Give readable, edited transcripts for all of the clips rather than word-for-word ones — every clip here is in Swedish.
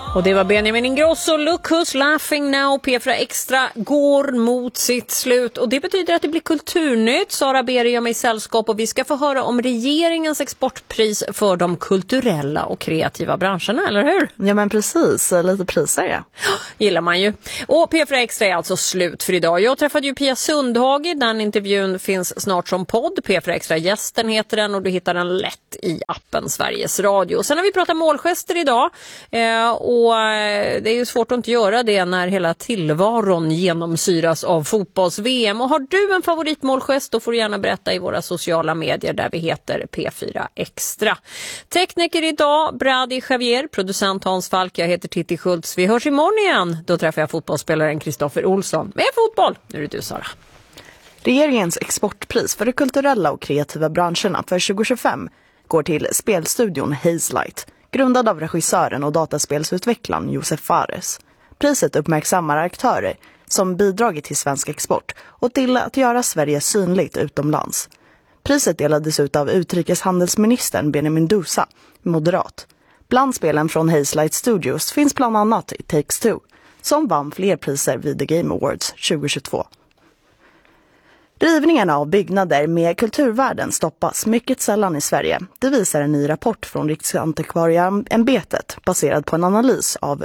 Och det var Benjamin Ingrosso, Look Who's Laughing Now. P4 Extra går mot sitt slut och det betyder att det blir kulturnytt. Sara Berg och mig sällskap och vi ska få höra om regeringens exportpris för de kulturella och kreativa branscherna, eller hur? Ja men precis, lite priser ja. Gillar man ju. Och P4 Extra är alltså slut för idag. Jag träffade ju Pia Sundhage, den intervjun finns snart som podd. P4 Extra gästen heter den och du hittar den lätt i appen Sveriges Radio. Sen har vi pratat målgester idag och det är ju svårt att inte göra det när hela tillvaron genomsyras av fotbolls-VM. Och har du en favoritmålgest då får du gärna berätta i våra sociala medier där vi heter P4 Extra. Tekniker idag, Brady Javier, producent Hans Falk, jag heter Titti Schultz. Vi hörs imorgon igen. Då träffar jag fotbollsspelaren Kristoffer Olsson. Med fotboll, nu är det du Sara. Regeringens exportpris för de kulturella och kreativa branscherna för 2025 går till spelstudion Hazelight, grundad av regissören och dataspelsutvecklaren Josef Fares. Priset uppmärksammar aktörer som bidragit till svensk export och till att göra Sverige synligt utomlands. Priset delades ut av utrikeshandelsministern Benjamin Dousa, moderat. Bland spelen från Hazelight Studios finns bland annat It Takes Two, som vann fler priser vid The Game Awards 2022. Rivningarna av byggnader med kulturvärden stoppas mycket sällan i Sverige. Det visar en ny rapport från Riksantikvarieämbetet baserad på en analys av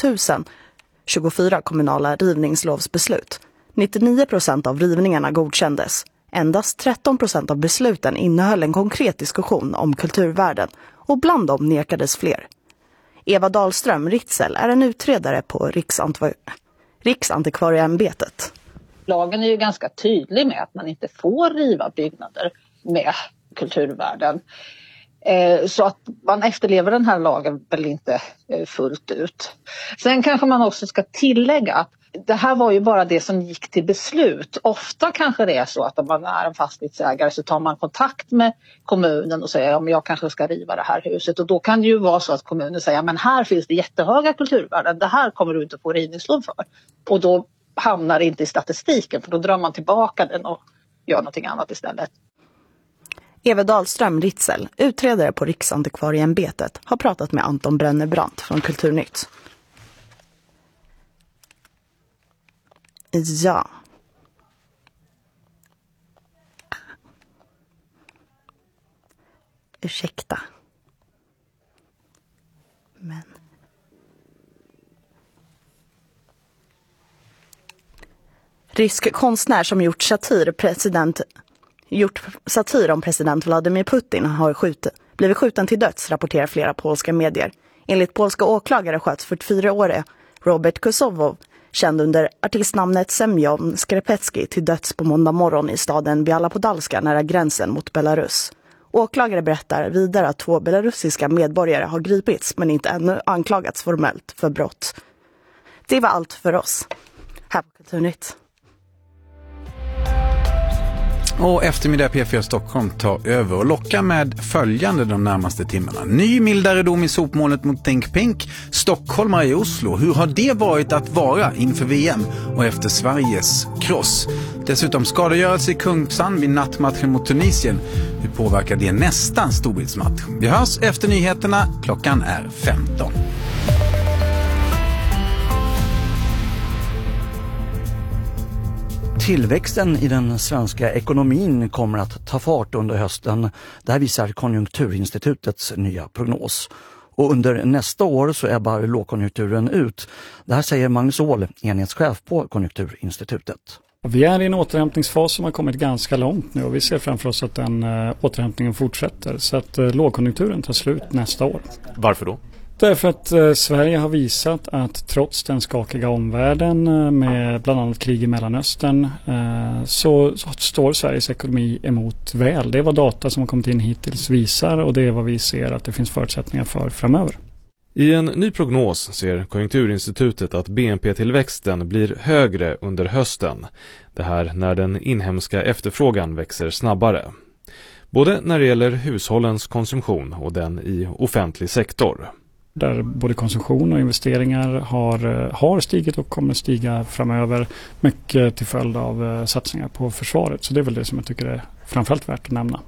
1024 kommunala rivningslovsbeslut. 99% av rivningarna godkändes. Endast 13% av besluten innehöll en konkret diskussion om kulturvärden och bland dem nekades fler. Eva Dahlström Ritzel är en utredare på Riksantikvarieämbetet. Lagen är ju ganska tydlig med att man inte får riva byggnader med kulturvärden. Så att man efterlever den här lagen väl inte fullt ut. Sen kanske man också ska tillägga att det här var ju bara det som gick till beslut. Ofta kanske det är så att om man är en fastighetsägare så tar man kontakt med kommunen och säger om jag kanske ska riva det här huset. Och då kan det ju vara så att kommunen säger men här finns det jättehöga kulturvärden. Det här kommer du inte få rivningslov för. Och då hamnar inte i statistiken för då drar man tillbaka den och gör någonting annat istället. Eva Dahlström Ritzel, utredare på Riksantikvarieämbetet, har pratat med Anton Brännebrant från Kulturnytt. Ja. Ursäkta. Men rysk konstnär som gjort satir om president Vladimir Putin har blivit skjuten till döds, rapporterar flera polska medier. Enligt polska åklagare sköts 44-årige Robert Kosovo, känd under artistnamnet Semyon Skrepecki, till döds på måndag morgon i staden Biala Podalska nära gränsen mot Belarus. Åklagare berättar vidare att 2 belarusiska medborgare har gripits men inte ännu anklagats formellt för brott. Det var allt för oss här på Kulturnytt. Och eftermiddag P4 Stockholm tar över och lockar med följande de närmaste timmarna. Ny mildare dom i sopmålet mot Think Pink. Stockholmare i Oslo. Hur har det varit att vara inför VM och efter Sveriges kross? Dessutom skadegörelse i Kungsan vid nattmatchen mot Tunisien. Hur påverkar det nästa storbildsmatch? Vi hörs efter nyheterna. Klockan är 15. Tillväxten i den svenska ekonomin kommer att ta fart under hösten. Det här visar Konjunkturinstitutets nya prognos. Och under nästa år så ebbar lågkonjunkturen ut. Det här säger Magnus Åhl, enhetschef på Konjunkturinstitutet. Vi är i en återhämtningsfas som har kommit ganska långt nu och vi ser framför oss att den återhämtningen fortsätter. Så att lågkonjunkturen tar slut nästa år. Varför då? Därför att Sverige har visat att trots den skakiga omvärlden med bland annat krig i Mellanöstern så står Sveriges ekonomi emot väl. Det är vad data som har kommit in hittills visar och det är vad vi ser att det finns förutsättningar för framöver. I en ny prognos ser Konjunkturinstitutet att BNP-tillväxten blir högre under hösten. Det här när den inhemska efterfrågan växer snabbare. Både när det gäller hushållens konsumtion och den i offentlig sektor. Där både konsumtion och investeringar har stigit och kommer stiga framöver. Mycket till följd av satsningar på försvaret. Så det är väl det som jag tycker är framförallt värt att nämna.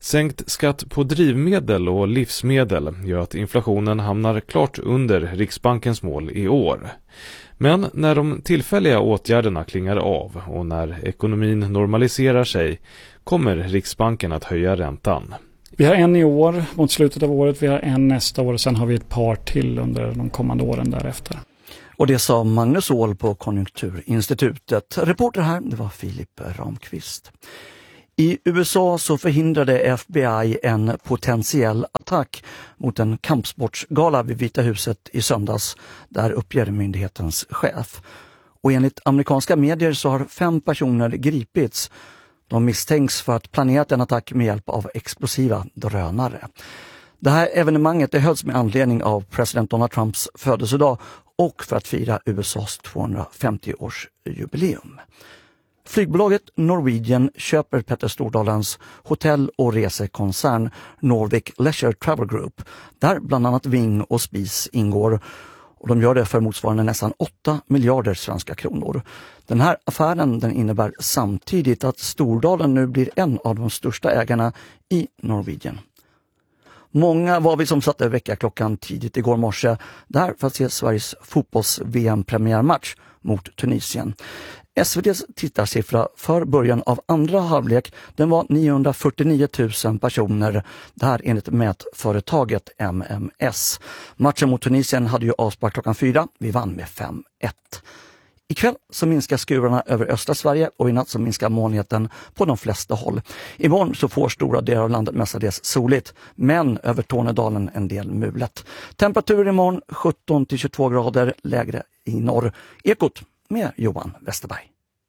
Sänkt skatt på drivmedel och livsmedel gör att inflationen hamnar klart under Riksbankens mål i år. Men när de tillfälliga åtgärderna klingar av och när ekonomin normaliserar sig kommer Riksbanken att höja räntan. Vi har en i år mot slutet av året, vi har en nästa år och sen har vi ett par till under de kommande åren därefter. Och det sa Magnus Åhl på Konjunkturinstitutet. Reporter här, det var Filip Ramqvist. I USA så förhindrade FBI en potentiell attack mot en kampsportsgala vid Vita huset i söndags, där uppger myndighetens chef. Och enligt amerikanska medier så har 5 personer gripits. De misstänks för att planerat en attack med hjälp av explosiva drönare. Det här evenemanget hölls med anledning av president Donald Trumps födelsedag och för att fira USAs 250-årsjubileum. Flygbolaget Norwegian köper Petter Stordalens hotell- och resekoncern Nordic Leisure Travel Group, där bland annat Ving och Spis ingår. Och de gör det för motsvarande nästan 8 miljarder svenska kronor. Den här affären den innebär samtidigt att Stordalen nu blir en av de största ägarna i Norwegian. Många var vi som satte väckarklockan tidigt igår morse där för att se Sveriges fotbolls-VM-premiärmatch mot Tunisien. SVT:s tittarsiffra för början av andra halvlek den var 949 000 personer, det här enligt mätföretaget MMS. Matchen mot Tunisien hade ju avspark klockan 4, vi vann med 5-1. Ikväll så minskar skurarna över östra Sverige och i natt så minskar molnigheten på de flesta håll. Imorgon så får stora delar av landet mestadels soligt, men över Tornedalen en del mulet. Temperaturen imorgon 17-22 grader, lägre i norr. Ekot med Johan Westerberg.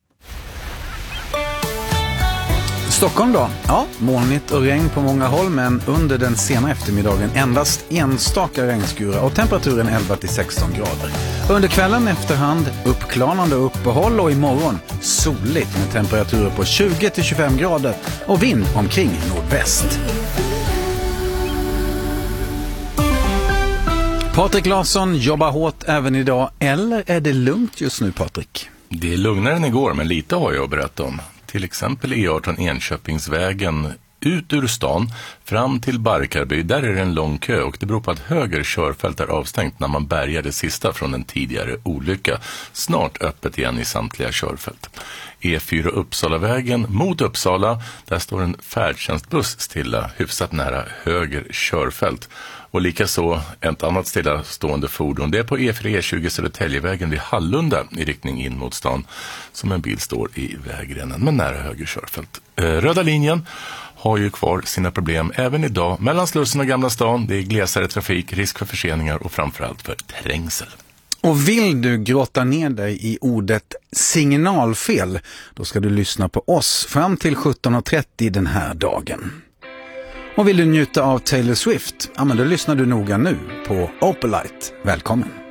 Stockholm då? Ja, molnigt och regn på många håll, men under den sena eftermiddagen endast enstaka regnskurar och temperaturen 11-16 grader. Under kvällen efterhand uppklarnande uppehåll och imorgon soligt med temperaturer på 20-25 grader och vind omkring nordväst. Patrik Larsson jobbar hårt även idag, eller är det lugnt just nu, Patrik? Det är lugnare än igår, men lite har jag att berätta om. Till exempel E18 Enköpingsvägen ut ur stan fram till Barkarby. Där är det en lång kö och det beror på att höger körfält är avstängt när man bärgar det sista från en tidigare olycka. Snart öppet igen i samtliga körfält. E4 Uppsalavägen mot Uppsala, där står en färdtjänstbuss stilla hyfsat nära höger körfält. Och likaså ett annat stillastående fordon, det är på E4 E20 Södertäljevägen vid Hallunda i riktning in mot stan, som en bil står i vägrenen men nära höger körfält. Röda linjen har ju kvar sina problem även idag mellan Slussen och Gamla stan. Det är glesare trafik, risk för förseningar och framförallt för trängsel. Och vill du grotta ner dig i ordet signalfel, då ska du lyssna på oss fram till 17:30 den här dagen. Och vill du njuta av Taylor Swift, ja men då lyssnar du noga nu på Opalite. Välkommen!